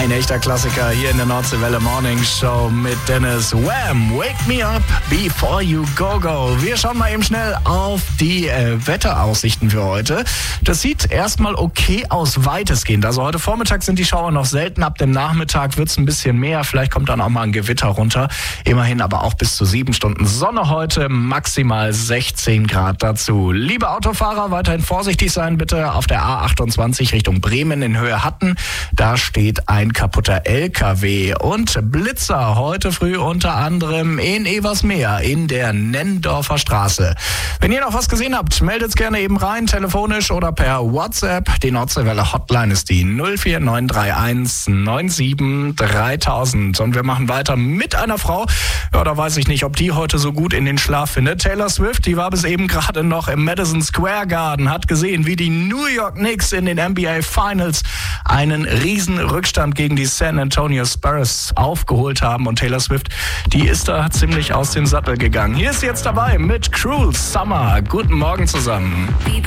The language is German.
Ein echter Klassiker hier in der Nordseewelle Morning Show mit Dennis. Wham! Wake me up before you go. Wir schauen mal eben schnell auf die Wetteraussichten für heute. Das sieht erstmal okay aus, weitestgehend. Also heute Vormittag sind die Schauer noch selten. Ab dem Nachmittag wird es ein bisschen mehr. Vielleicht kommt dann auch mal ein Gewitter runter. Immerhin aber auch bis zu 7 Stunden Sonne heute. Maximal 16 Grad dazu. Liebe Autofahrer, weiterhin vorsichtig sein bitte. Auf der A28 Richtung Bremen in Höhe Hatten. Da steht ein kaputter LKW und Blitzer heute früh unter anderem in Eversmeer in der Nenndorfer Straße. Wenn ihr noch was gesehen habt, meldet gerne eben rein, telefonisch oder per WhatsApp. Die Nordseewelle Hotline ist die 04931 97 3000. Und wir machen weiter mit einer Frau. Ja, da weiß ich nicht, ob die heute so gut in den Schlaf findet. Taylor Swift, die war bis eben gerade noch im Madison Square Garden, hat gesehen, wie die New York Knicks in den NBA Finals einen riesen Rückstand gegen die San Antonio Spurs aufgeholt haben. Und Taylor Swift, die ist da ziemlich aus dem Sattel gegangen. Hier ist sie jetzt dabei mit Cruel Summer. Guten Morgen zusammen.